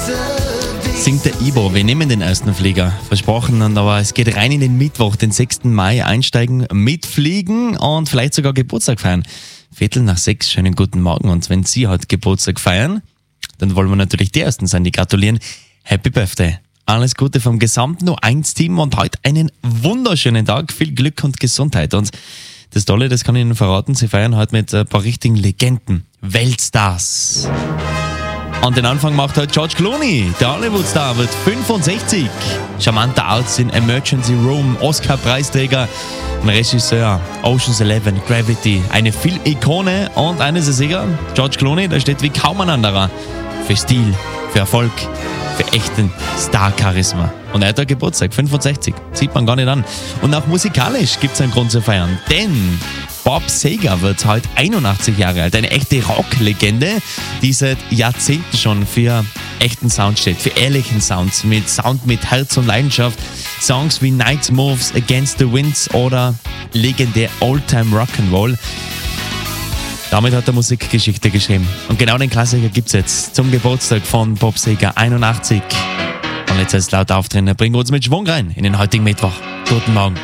Singt der Ibo. Wir nehmen den ersten Flieger. Versprochen, aber es geht rein in den Mittwoch, den 6. Mai. Einsteigen, mitfliegen und vielleicht sogar Geburtstag feiern. 5:45, schönen guten Morgen. Und wenn Sie heute Geburtstag feiern, dann wollen wir natürlich die Ersten sein, die gratulieren. Happy Birthday. Alles Gute vom gesamten U1-Team und heute einen wunderschönen Tag. Viel Glück und Gesundheit. Und das Tolle, das kann ich Ihnen verraten, Sie feiern heute mit ein paar richtigen Legenden. Weltstars. Und den Anfang macht heute George Clooney. Der Hollywood-Star wird 65. Charmanter Arzt in Emergency Room, Oscar-Preisträger, ein Regisseur, Ocean's 11, Gravity, eine Filmikone und eines ist sicher, George Clooney, der steht wie kaum ein anderer für Stil, für Erfolg, für echten Star-Charisma. Und er hat Geburtstag, 65, sieht man gar nicht an. Und auch musikalisch gibt es einen Grund zu feiern, denn Bob Seger wird heute 81 Jahre alt, eine echte Rock-Legende, die seit Jahrzehnten schon für echten Sound steht, für ehrlichen Sound mit Herz und Leidenschaft. Songs wie Night Moves, Against the Winds oder legendär Old-Time Rock'n'Roll. Damit hat er Musikgeschichte geschrieben. Und genau den Klassiker gibt's jetzt zum Geburtstag von Bob Seger, 81. Und jetzt als laut auftreten, bringen wir uns mit Schwung rein in den heutigen Mittwoch. Guten Morgen.